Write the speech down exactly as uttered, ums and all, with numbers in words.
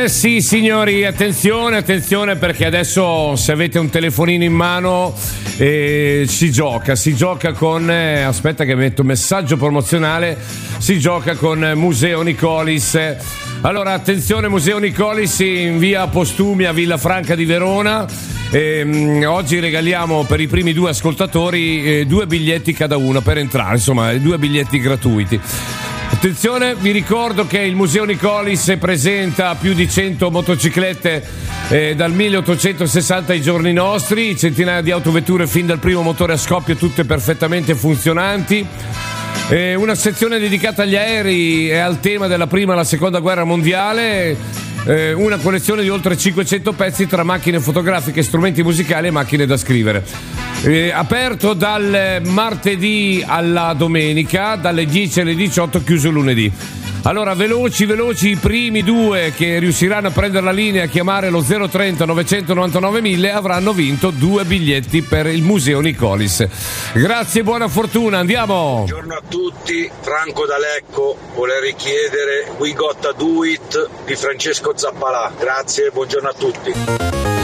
Eh sì signori, attenzione, attenzione perché adesso se avete un telefonino in mano eh, si gioca, si gioca con, eh, aspetta che metto un messaggio promozionale, si gioca con Museo Nicolis. Allora attenzione, Museo Nicolis in via Postumia, Villafranca di Verona. E, mh, oggi regaliamo per i primi due ascoltatori eh, due biglietti cada uno per entrare, insomma due biglietti gratuiti. Attenzione, vi ricordo che il Museo Nicolis presenta più di cento motociclette eh, dal milleottocentosessanta ai giorni nostri, centinaia di autovetture fin dal primo motore a scoppio, tutte perfettamente funzionanti. Eh, una sezione dedicata agli aerei e al tema della prima e la seconda guerra mondiale. Eh, una collezione di oltre cinquecento pezzi tra macchine fotografiche, strumenti musicali e macchine da scrivere. Eh, aperto dal martedì alla domenica, dalle dieci alle diciotto, chiuso lunedì. Allora, veloci, veloci, i primi due che riusciranno a prendere la linea e a chiamare lo zero trenta novecentonovantanove mille avranno vinto due biglietti per il Museo Nicolis. Grazie, buona fortuna, andiamo! Buongiorno a tutti, Franco da Lecco, vuole richiedere We Gotta Do It di Francesco Zappalà. Grazie, buongiorno a tutti.